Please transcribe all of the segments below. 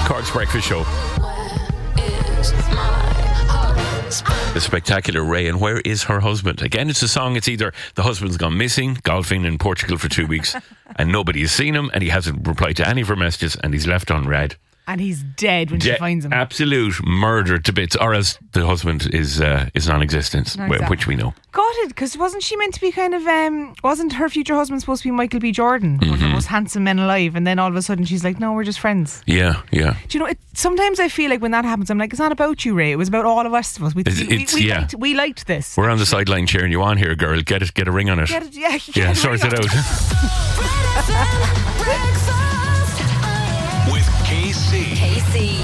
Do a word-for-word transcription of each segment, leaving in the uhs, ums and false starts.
Cork's Breakfast Show. The spectacular Ray, and where is her husband? Again, it's a song. It's either the husband's gone missing, golfing in Portugal for two weeks, and nobody has seen him, and he hasn't replied to any of her messages, and he's left unread. And he's dead when De- she finds him. Absolute murder to bits, or else the husband is uh, is non-existent, No, exactly. which we know. Got it, because wasn't she meant to be kind of, um, wasn't her future husband supposed to be Michael B. Jordan, one of the most handsome men alive, and then all of a sudden she's like, no, we're just friends. Yeah, yeah. Do you know, it, sometimes I feel like when that happens, I'm like, it's not about you, Ray, it was about all of us. We, It's- we, it's- we, yeah. liked, we liked this. We're on the sideline cheering you on here, girl. Get it, get a ring on it. Get it, yeah, get yeah, it sort right it on. out. With K C. K C.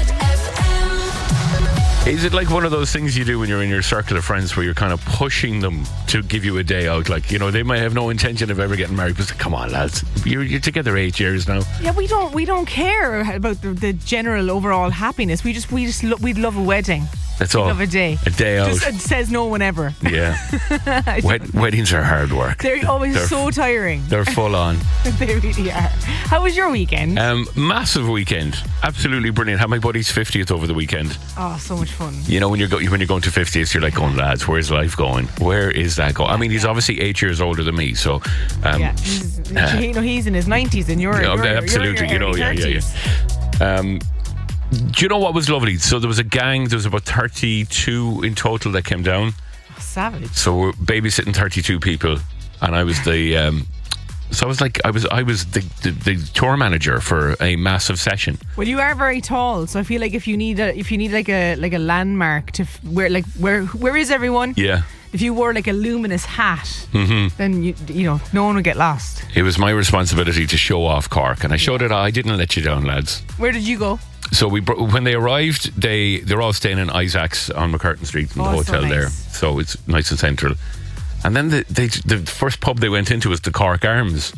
Is it like one of those things you do when you're in your circle of friends where you're kind of pushing them to give you a day out? Like, you know, they might have no intention of ever getting married, but come on, lads, you're, you're together eight years now. Yeah, we don't we don't care about the, the general overall happiness. We just we just lo- we'd love a wedding. That's all. Love a day. A day out. Just, it says no one ever. Yeah. Wed- weddings are hard work. They're always They're- so tiring. They're full on. They really are. How was your weekend? Um, massive weekend. Absolutely brilliant. Had my buddy's fiftieth over the weekend. Oh, so much fun. You know, when you're, go- when you're going to fiftieth, you're like, going, lads, where's life going? Where is that going? I mean, he's obviously eight years older than me, so... Um, Yeah, he's, uh, you know, he's in his nineties and you're, Yeah, you're, absolutely, you're in your you know, early yeah, yeah, thirties. Um, do you know what was lovely? So there was a gang, there was about thirty-two in total that came down. Oh, savage. So we're babysitting thirty-two people, and I was the... Um, so I was like, I was I was the, the, the tour manager for a massive session. Well, you are very tall, so I feel like if you need a if you need like a like a landmark to f- where like where where is everyone? Yeah. If you wore like a luminous hat, Mm-hmm. then you you know no one would get lost. It was my responsibility to show off Cork, and I showed it. I didn't let you down, lads. Where did you go? So we br- when they arrived, they they're all staying in Isaac's on McCurtain Street in the Oh, so hotel nice. there. So it's nice and central. And then the they, the first pub they went into was the Cork Arms.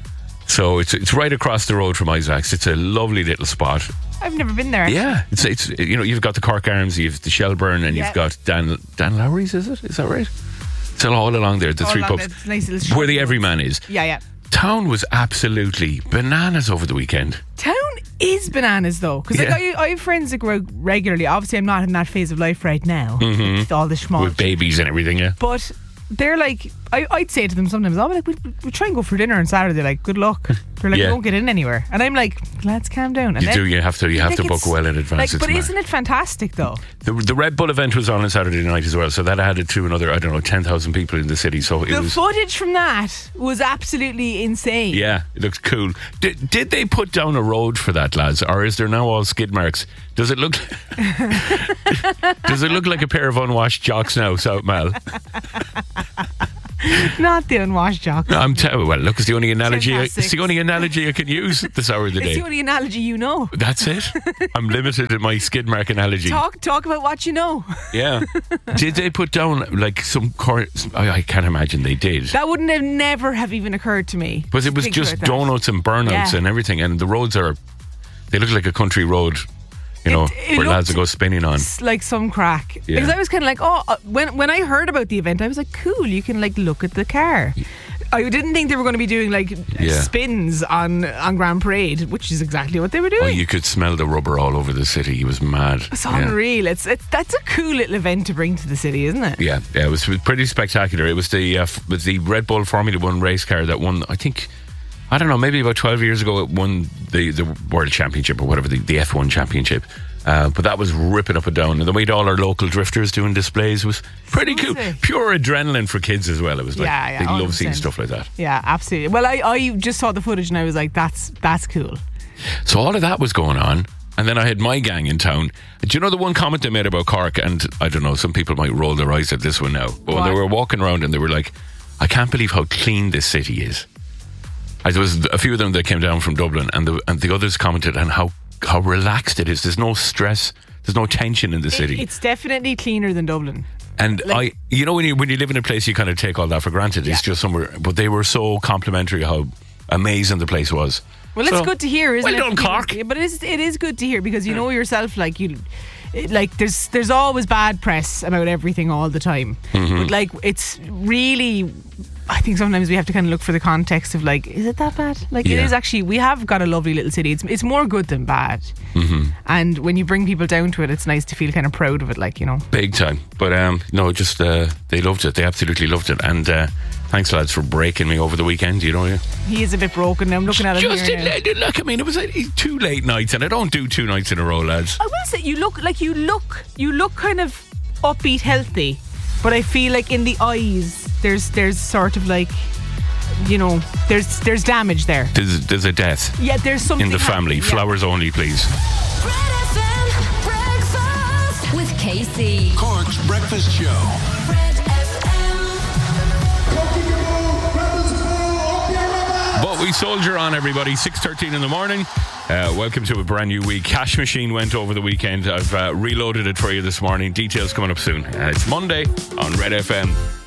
So it's it's right across the road from Isaac's. It's a lovely little spot. I've never been there. Yeah, it's it's you know you've got the Cork Arms, you've the Shelburne, and Yeah. you've got Dan Dan Lowry's. Is it? Is that right? It's all along there. The All three along pubs that nice little where the short Everyman is. Yeah, yeah. Town was absolutely bananas over the weekend. Town is bananas though, because Yeah. like I, I have friends that go out regularly. Obviously, I'm not in that phase of life right now with all the schmaltz. With babies and everything, yeah. But they're like, I, I'd say to them sometimes, I'll be like, we we try and go for dinner on Saturday. Like, good luck. They're like, Yeah. we won't get in anywhere. And I'm like, lads, calm down. And You then, do, you have to, you have like, to book it's- well in advance. Like, It's but mad. isn't it fantastic though? The, the Red Bull event was on on Saturday night as well, so that added to another, I don't know, ten thousand people in the city. So it The was, footage from that was absolutely insane. yeah, it looks cool. Did, did they put down a road for that, lads, or is there now all skid marks? Does it look? Does it look like a pair of unwashed jocks now, South Mall? Not the unwashed jock. I'm telling. Well, look, it's the only analogy. I, Fantastic. it's the only analogy I can use at this hour of the It's day. the only analogy you know. That's it. I'm limited in my skid mark analogy. Talk talk about what you know. Yeah. Did they put down like some? Cor- I, I can't imagine they did. That wouldn't have never have even occurred to me. But it was Think just about that. donuts and burnouts Yeah. and everything, and the roads are, they look like a country road, you know, It- it where lads looked- will go spinning on. It's like some crack. Yeah. Because I was kind of like, oh, uh, when when I heard about the event, I was like, cool, you can like look at the car. I didn't think they were going to be doing like Yeah. spins on on Grand Parade, which is exactly what they were doing. Oh, you could smell the rubber all over the city. He was mad. It's yeah. unreal. It's it's that's a cool little event to bring to the city, isn't it? Yeah, yeah, it was pretty spectacular. It was the uh, f- was the Red Bull Formula One race car that won. I think, I don't know, maybe about twelve years ago, it won the, the World Championship or whatever, the, the F one Championship. Uh, but that was ripping up and down, and the way all our local drifters doing displays was pretty cool. Lovely. Pure adrenaline for kids as well. It was like Yeah, yeah, they love one hundred percent. seeing stuff like that. Yeah, absolutely. Well, I, I just saw the footage and I was like, that's that's cool. So all of that was going on, and then I had my gang in town. Do you know the one comment they made about Cork? And I don't know, some people might roll their eyes at this one now, but when they What? were walking around and they were like, I can't believe how clean this city is. I, there was a few of them that came down from Dublin, and the and the others commented on how how relaxed it is. There's no stress. There's no tension in the city. It, it's definitely cleaner than Dublin. And like- I, you know, when you when you live in a place, you kind of take all that for granted. It's Yeah. just somewhere. But they were so complimentary how amazing the place was. Well, it's So, good to hear, isn't well it? done, Cork. Yeah, but it is, it is good to hear because you know yourself, like you, it- like there's there's always bad press about everything all the time. Mm-hmm. But like it's really, I think sometimes we have to kind of look for the context of like, is it that bad? Like Yeah. it is actually, we have got a lovely little city. It's it's more good than bad. Mm-hmm. And when you bring people down to it, it's nice to feel kind of proud of it, like, you know. Big time. But um, no, just uh, they loved it. They absolutely loved it. And uh, thanks, lads, for breaking me over the weekend. You know, yeah. He is a bit broken now. I'm looking at him Just here in now. late, look. I mean, it was like two late nights, and I don't do two nights in a row, lads. I will say, you look like you look you look kind of upbeat, healthy, but I feel like in the eyes there's there's sort of like, you know, there's there's damage there. There's, there's a death Yeah, there's something in the family. happening, yeah. Flowers only, please. Red F M Breakfast with Casey. Cork's Breakfast Show. Red F M. But we soldier on, everybody. six thirteen in the morning. Uh, welcome to a brand new week. Cash Machine went over the weekend. I've uh, reloaded it for you this morning. Details coming up soon. Uh, it's Monday on Red F M.